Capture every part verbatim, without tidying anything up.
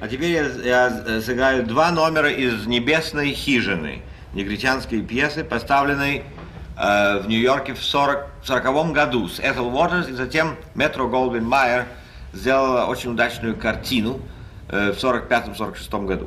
А теперь я, я сыграю два номера из «Небесной хижины», негритянской пьесы, поставленной э, в Нью-Йорке в сороковом году с Эттел Уотерс, и затем Метро Голдвин Майер сделала очень удачную картину э, в сорок пятом — сорок шестом году.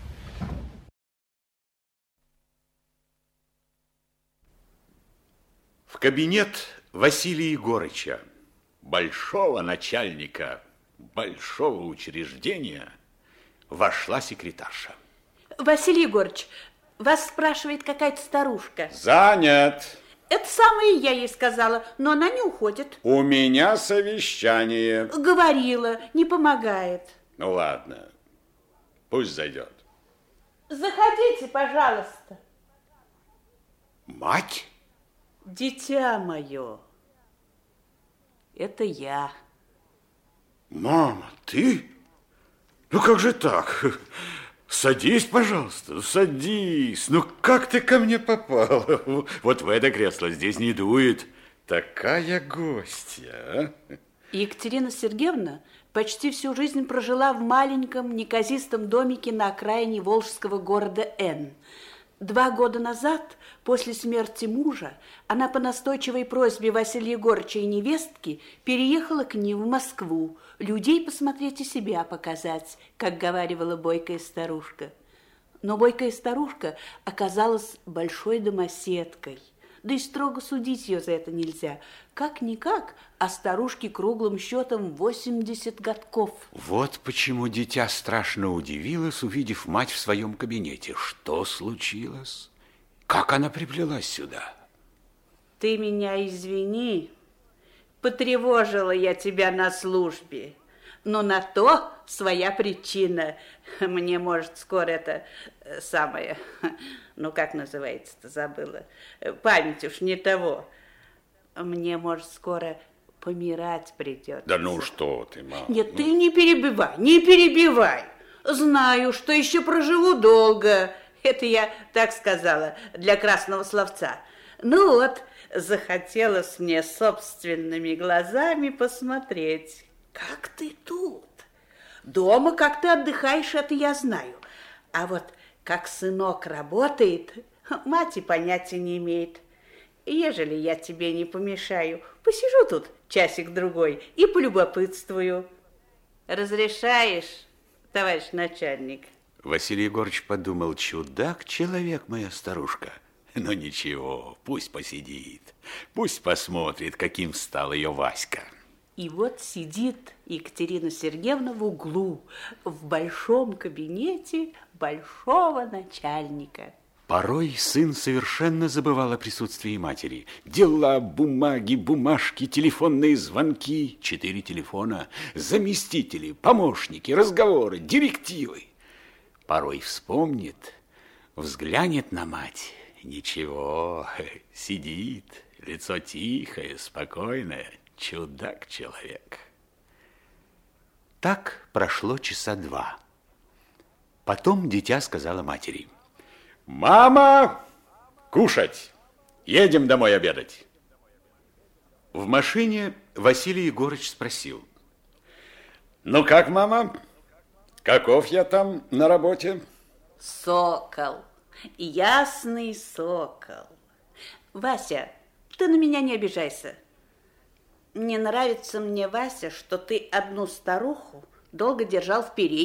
В кабинет Василия Егорыча, большого начальника большого учреждения, вошла секретарша. Василий Егорыч, вас спрашивает какая-то старушка. Занят. Это самое я ей сказала, но она не уходит. У меня совещание. Говорила, не помогает. Ну ладно, пусть зайдет. Заходите, пожалуйста. Мать? Дитя мое, это я. Мама, ты? Ну как же так? Садись, пожалуйста, садись. Ну как ты ко мне попала? Вот в это кресло здесь не дует. Такая гостья, а? Екатерина Сергеевна почти всю жизнь прожила в маленьком неказистом домике на окраине волжского города Н. Два года назад, после смерти мужа, она по настойчивой просьбе Василия Егорыча и невестки переехала к ним в Москву, людей посмотреть и себя показать, как говаривала бойкая старушка. Но бойкая старушка оказалась большой домоседкой, да и строго судить ее за это нельзя. Как-никак, а старушке круглым счетом восемьдесят годков. Вот почему дитя страшно удивилось, увидев мать в своем кабинете. Что случилось? Как она приплелась сюда? Ты меня извини, потревожила я тебя на службе, но на то своя причина. Мне, может, скоро это самое, ну, как называется-то, забыла, память уж не того. Мне, может, скоро помирать придется. Да ну что ты, мама. Нет, ну... ты не перебивай, не перебивай. Знаю, что еще проживу долго. Это я так сказала, для красного словца. Ну вот, захотелось мне собственными глазами посмотреть, как ты тут. Дома, как ты отдыхаешь, это я знаю. А вот как сынок работает, мать и понятия не имеет. Ежели я тебе не помешаю, посижу тут часик-другой и полюбопытствую. Разрешаешь, товарищ начальник? Василий Егорыч подумал: чудак человек моя старушка. Но ничего, пусть посидит, пусть посмотрит, каким стал ее Васька. И вот сидит Екатерина Сергеевна в углу, в большом кабинете большого начальника. Порой сын совершенно забывал о присутствии матери. Дела, бумаги, бумажки, телефонные звонки, четыре телефона, заместители, помощники, разговоры, директивы. Порой вспомнит, взглянет на мать. Ничего, сидит, лицо тихое, спокойное, чудак-человек. Так прошло часа два. Потом дитя сказала матери: «Мама, кушать! Едем домой обедать!» В машине Василий Егорыч спросил: «Ну как, мама? Каков я там на работе?» Сокол, ясный сокол. Вася, ты на меня не обижайся. Не нравится мне, Вася, что ты одну старуху долго держал в передней.